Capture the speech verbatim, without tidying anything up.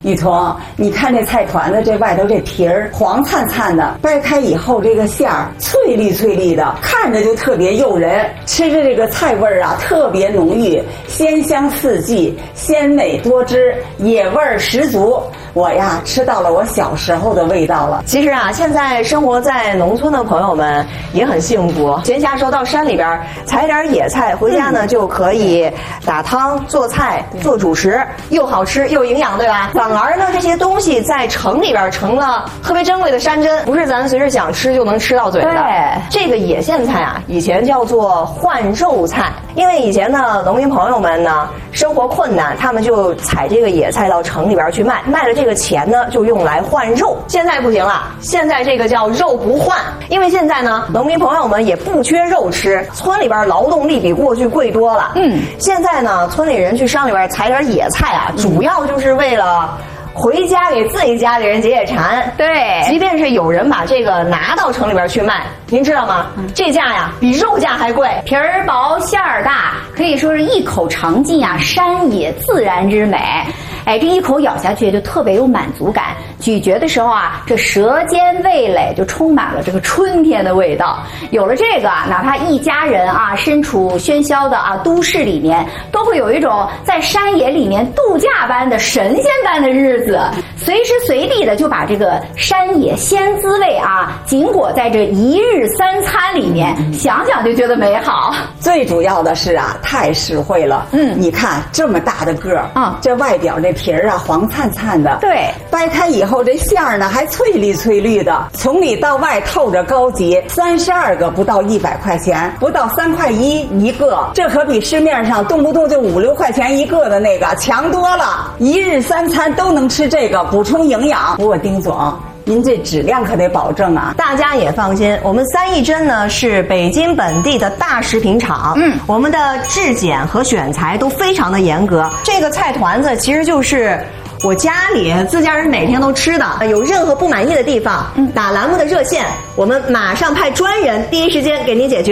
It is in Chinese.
雨桐，你看这菜团子这外头这皮儿黄灿灿的，掰开以后这个馅儿脆粒脆粒的，看着就特别诱人，吃着这个菜味儿啊特别浓郁，鲜香四季，鲜美多汁，野味儿十足。我呀吃到了我小时候的味道了。 其实啊，现在生活在农村的朋友们也很幸福，闲暇时候到山里边采点野菜回家呢、嗯、就可以打汤做菜做主食，又好吃又营养，对吧？反而呢这些东西在城里边成了特别珍贵的山珍，不是咱随时想吃就能吃到嘴的。对，这个野苋菜啊以前叫做换肉菜，因为以前呢农民朋友们呢生活困难，他们就采这个野菜到城里边去卖，卖了这个钱呢就用来换肉。现在不行了，现在这个叫肉不换，因为现在呢农民朋友们也不缺肉吃，村里边劳动力比过去贵多了。嗯，现在呢村里人去山里边采点野菜啊，主要就是为了回家给自己家里人解解馋。对，即便是有人把这个拿到城里边去卖，您知道吗？嗯、这价呀比肉价还贵， 皮儿薄馅儿大，可以说是一口尝尽啊山野自然之美。哎，这一口咬下去就特别有满足感，咀嚼的时候啊，这舌尖味蕾就充满了这个春天的味道。有了这个啊，哪怕一家人啊身处喧嚣的啊都市里面，都会有一种在山野里面度假般的神仙般的日子，随时随地的就把这个山野鲜滋味啊紧裹在这一日三餐里面，想想就觉得美好。 最主要的是啊，太实惠了。嗯，你看这么大的个儿啊，这外表这皮儿啊黄灿灿的， 对， 掰开以后这馅儿呢还翠绿翠绿的，从里到外透着高级。三十二个不到一百块钱，不到三块一一个，这可比市面上动不动就五六块钱一个的那个强多了。一日三餐都能吃这个，补充营养。不过丁总，您这质量可得保证啊！ 大家也放心，我们三义珍呢是北京本地的大食品厂，嗯，我们的质检和选材都非常的严格。这个菜团子其实就是我家里自家人每天都吃的，有任何不满意的地方，嗯，打栏目的热线，我们马上派专人第一时间给您解决。